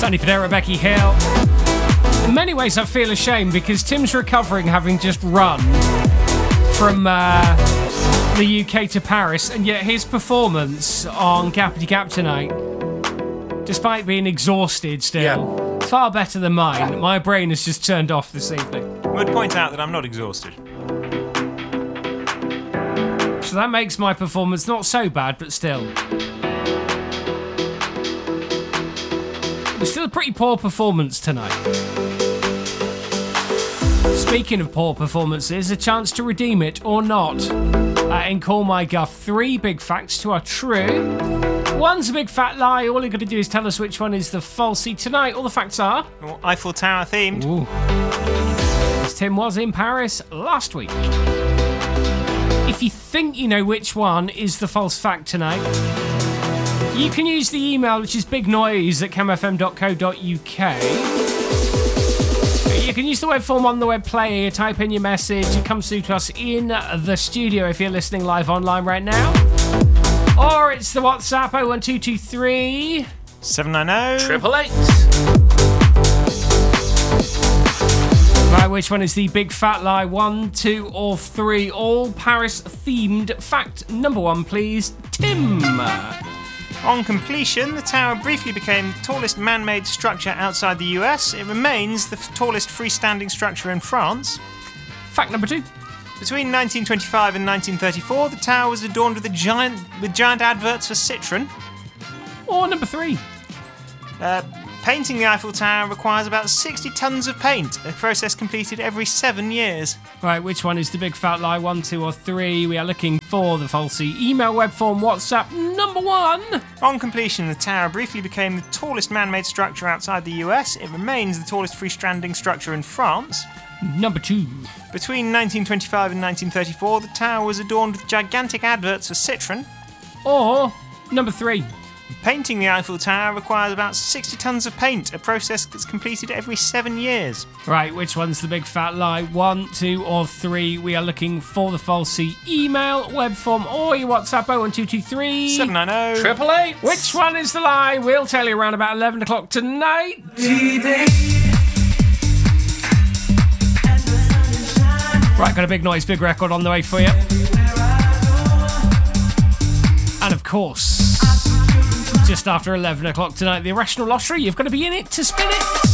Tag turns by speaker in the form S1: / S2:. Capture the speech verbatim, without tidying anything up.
S1: Sunny Federa, Becky Hill. In many ways, I feel ashamed because Tim's recovering, having just run from uh, the U K to Paris, and yet his performance on Gappity Gap tonight, despite being exhausted still, yeah. far better than mine. My brain has just turned off this evening.
S2: I would point out that I'm not exhausted.
S1: So that makes my performance not so bad, but still. It's still a pretty poor performance tonight. Speaking of poor performances, a chance to redeem it or not. Uh, in Call My Guff, three big facts to are true. One's a big fat lie. All you got to do is tell us which one is the falsie. Tonight, all the facts are...
S2: Well, Eiffel Tower themed.
S1: Ooh. As Tim was in Paris last week. If you think you know which one is the false fact tonight, you can use the email, which is bignoise at cam f m dot co dot u k. You can use the web form on the web player, type in your message, it comes through to us in the studio if you're listening live online right now. Or it's the WhatsApp oh one two two three
S2: seven nine zero
S3: Triple eight.
S1: Right, which one is the big fat lie? One, two, or three? All Paris themed. Fact number one, please, Tim.
S2: On completion, the tower briefly became the tallest man-made structure outside the U S. It remains the f- tallest freestanding structure in France.
S1: Fact number two.
S2: Between nineteen twenty-five and nineteen thirty-four, the tower was adorned with a giant with giant adverts for Citroën.
S1: Or number three.
S2: Uh, painting the Eiffel Tower requires about sixty tons of paint, a process completed every seven years.
S1: Right, which one is the big fat lie? One, two, or three? We are looking for the falsie. Email, web form, WhatsApp number one.
S2: On completion, the tower briefly became the tallest man-made structure outside the U S. It remains the tallest freestanding structure in France.
S1: Number two.
S2: Between nineteen twenty-five and nineteen thirty-four, the tower was adorned with gigantic adverts for Citroën.
S1: Or number three.
S2: Painting the Eiffel Tower requires about sixty tons of paint, a process that's completed every seven years.
S1: Right, which one's the big fat lie? One, two, or three? We are looking for the falsie. Email, web form, or your WhatsApp oh one two two three
S2: seven nine zero
S3: Triple eight.
S1: Which one is the lie? We'll tell you around about eleven o'clock tonight. Right, got a big noise, big record on the way for you. And of course, just after eleven o'clock tonight, the Irrational Lottery. You've got to be in it to spin it.